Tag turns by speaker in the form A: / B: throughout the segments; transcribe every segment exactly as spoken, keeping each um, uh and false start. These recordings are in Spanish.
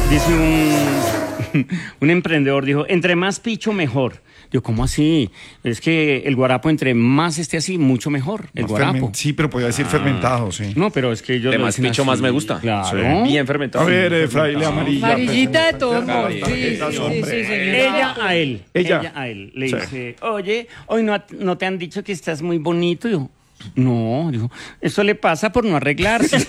A: Dice un, un emprendedor, dijo, entre más picho, mejor. Yo, ¿cómo así? Es que el guarapo, entre más esté así, mucho mejor. El
B: no,
A: guarapo.
B: Ferment, sí, pero podía decir ah. fermentado, sí.
A: No, pero es que yo...
C: De más picho, más me gusta.
A: Claro.
C: Sí. Bien fermentado.
B: A ver, eh, fraile amarilla.
D: Amarillita de todo. Sí,
B: sí, sí, sí,
D: sí,
A: ella a él.
B: Ella,
A: ella a él. Le
B: sí.
A: dice, oye, hoy no, no te han dicho que estás muy bonito. Y yo, no, dijo, eso le pasa por no arreglarse.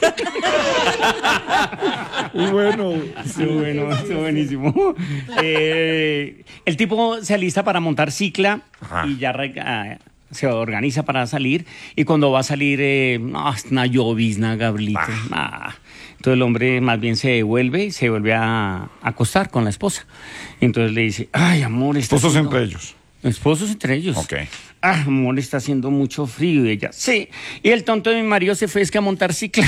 B: Y bueno,
A: sí, bueno, estuvo buenísimo. Eh, el tipo se alista para montar cicla. Ajá. Y ya uh, se organiza para salir. Y cuando va a salir, eh, no, es una llovizna, Gabrielito. Ah. Entonces el hombre más bien se devuelve y se vuelve a, a acostar con la esposa. Y entonces le dice, ay, amor, está
B: esposos
A: haciendo...
B: entre ellos.
A: Esposos entre ellos.
B: Ok.
A: Ah, amor, está haciendo mucho frío. Y ella, sí. Y el tonto de mi marido se fue es que a montar cicla.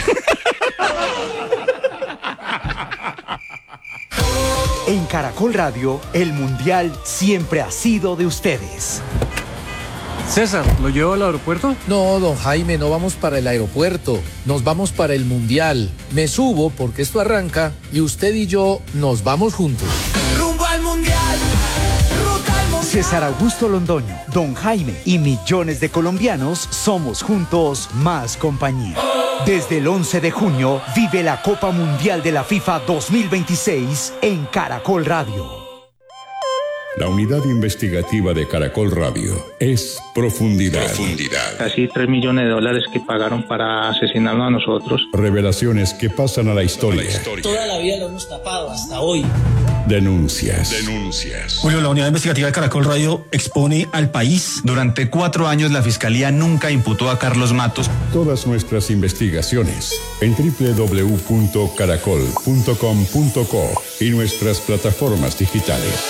E: En Caracol Radio, el Mundial siempre ha sido de ustedes.
F: César, ¿lo llevo al aeropuerto?
G: No, don Jaime, no vamos para el aeropuerto. Nos vamos para el Mundial. Me subo porque esto arranca y usted y yo nos vamos juntos.
E: ¡Rumbo al Mundial! ¡Ruta al Mundial! César Augusto Londoño, don Jaime y millones de colombianos somos juntos más compañía. Desde el once de junio, vive la Copa Mundial de la FIFA dos mil veintiséis en Caracol Radio.
H: La unidad investigativa de Caracol Radio es Profundidad.
I: Profundidad. Casi tres millones de dólares que pagaron para asesinarnos a nosotros.
H: Revelaciones que pasan a la historia. La historia.
J: Toda la vida lo hemos tapado hasta hoy.
H: Denuncias.
K: Denuncias. Julio, la unidad investigativa de Caracol Radio expone al país. Durante cuatro años la Fiscalía nunca imputó a Carlos Matos.
H: Todas nuestras investigaciones en doble u doble u doble u punto caracol punto com punto co y nuestras plataformas digitales.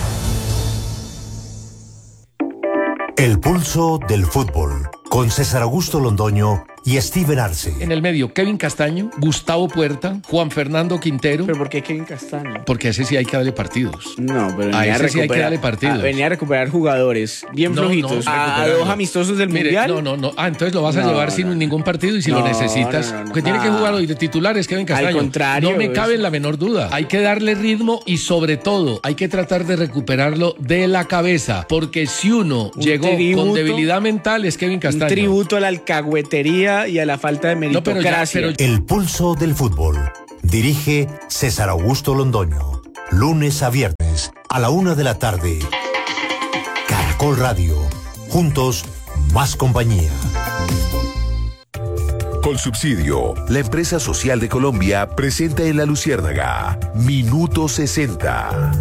L: El pulso del fútbol, con César Augusto Londoño y Steven Arce.
G: En el medio, Kevin Castaño, Gustavo Puerta, Juan Fernando Quintero.
M: ¿Pero por qué Kevin Castaño?
G: Porque a ese sí hay que darle partidos.
M: No, pero
G: a ese sí hay que darle partidos.
M: A, venía a recuperar jugadores bien
G: no,
M: flojitos.
G: No,
M: a, a dos amistosos del
G: Mire,
M: Mundial.
G: No, no, no. Ah, entonces lo vas a
M: no,
G: llevar
M: no,
G: sin
M: no.
G: ningún partido y si
M: no,
G: lo necesitas.
M: No, no, no,
G: que
M: no.
G: tiene que jugar hoy de titular es Kevin Castaño.
M: Al contrario.
G: No me cabe en la menor duda. Hay que darle ritmo y sobre todo hay que tratar de recuperarlo de la cabeza. Porque si uno
M: un
G: llegó
M: tributo,
G: con debilidad mental es Kevin Castaño.
M: Un tributo a la alcahuetería y a la falta de meritocracia.
G: No, pero ya, pero...
L: El pulso del fútbol. Dirige César Augusto Londoño. Lunes a viernes a la una de la tarde. Caracol Radio. Juntos, más compañía.
N: Colsubsidio, la empresa social de Colombia, presenta en La Luciérnaga Minuto sesenta.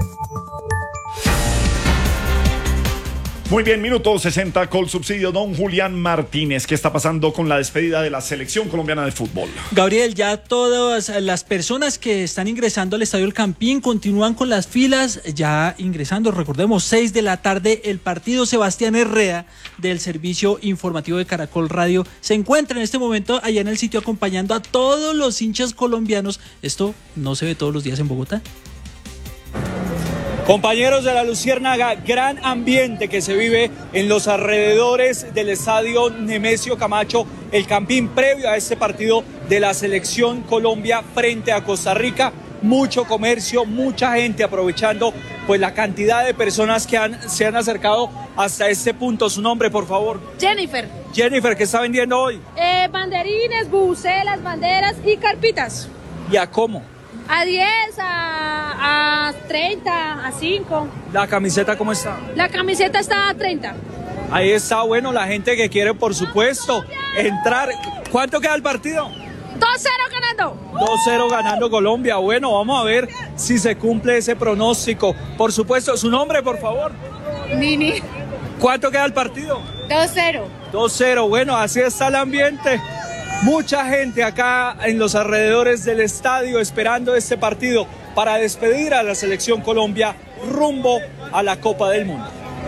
B: Muy bien, minuto sesenta, Colsubsidio, don Julián Martínez. ¿Qué está pasando con la despedida de la selección colombiana de fútbol?
O: Gabriel, ya todas las personas que están ingresando al Estadio El Campín continúan con las filas, ya ingresando. Recordemos, seis de la tarde, el partido. Sebastián Herrera, del servicio informativo de Caracol Radio, se encuentra en este momento allá en el sitio acompañando a todos los hinchas colombianos. Esto no se ve todos los días en Bogotá.
P: Compañeros de La Luciérnaga, gran ambiente que se vive en los alrededores del estadio Nemesio Camacho, el Campín, previo a este partido de la selección Colombia frente a Costa Rica. Mucho comercio, mucha gente aprovechando pues la cantidad de personas que han, se han acercado hasta este punto. Su nombre, por favor.
Q: Jennifer.
P: Jennifer, ¿qué está vendiendo hoy?
Q: Eh, banderines, bubucelas, banderas y carpitas.
P: ¿Y a cómo?
Q: A diez, a, a treinta, a cinco.
P: ¿La camiseta cómo está?
Q: La camiseta está a treinta.
P: Ahí está, bueno, la gente que quiere, por supuesto, entrar. ¿Cuánto queda el partido?
Q: dos cero ganando.
P: dos cero ganando Colombia. Bueno, vamos a ver si se cumple ese pronóstico. Por supuesto, su nombre, por favor.
Q: Nini.
P: ¿Cuánto queda el partido?
Q: dos cero.
P: dos cero, bueno, así está el ambiente. Mucha gente acá en los alrededores del estadio esperando este partido para despedir a la selección Colombia rumbo a la Copa del Mundo.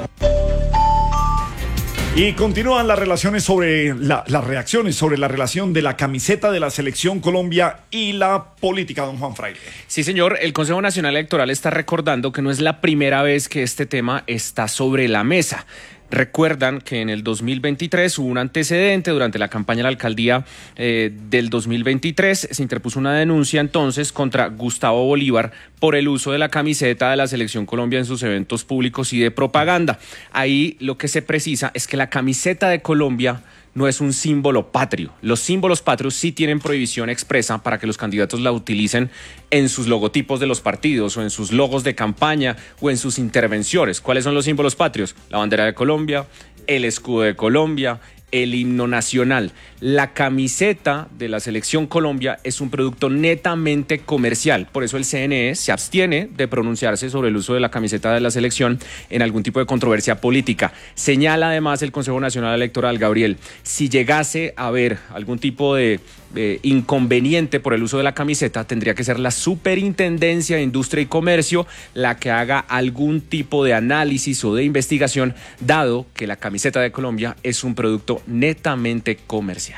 B: Y continúan las relaciones sobre la, las reacciones sobre la relación de la camiseta de la selección Colombia y la política, don Juan Fraile.
C: Sí, señor, el Consejo Nacional Electoral está recordando que no es la primera vez que este tema está sobre la mesa. Recuerdan que en el dos mil veintitrés hubo un antecedente durante la campaña a la alcaldía eh, del dos mil veintitrés. Se interpuso una denuncia entonces contra Gustavo Bolívar por el uso de la camiseta de la Selección Colombia en sus eventos públicos y de propaganda. Ahí lo que se precisa es que la camiseta de Colombia no es un símbolo patrio. Los símbolos patrios sí tienen prohibición expresa para que los candidatos la utilicen en sus logotipos de los partidos o en sus logos de campaña o en sus intervenciones. ¿Cuáles son los símbolos patrios? La bandera de Colombia, el escudo de Colombia, el himno nacional. La camiseta de la Selección Colombia es un producto netamente comercial. Por eso el C N E se abstiene de pronunciarse sobre el uso de la camiseta de la selección en algún tipo de controversia política. Señala además el Consejo Nacional Electoral, Gabriel, si llegase a haber algún tipo de eh, inconveniente por el uso de la camiseta, tendría que ser la Superintendencia de Industria y Comercio la que haga algún tipo de análisis o de investigación, dado que la camiseta de Colombia es un producto netamente comercial.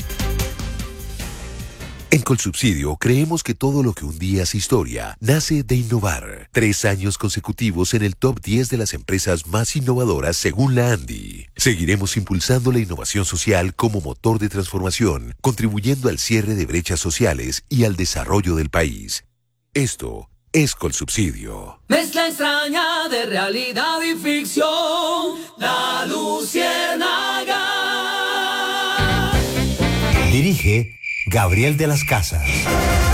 N: En Colsubsidio creemos que todo lo que un día es historia nace de innovar. Tres años consecutivos en el top diez de las empresas más innovadoras según la ANDI. Seguiremos impulsando la innovación social como motor de transformación, contribuyendo al cierre de brechas sociales y al desarrollo del país. Esto es Colsubsidio.
D: Mezcla extraña de realidad y ficción, La Luciérnaga.
L: Dirige Gabriel de las Casas.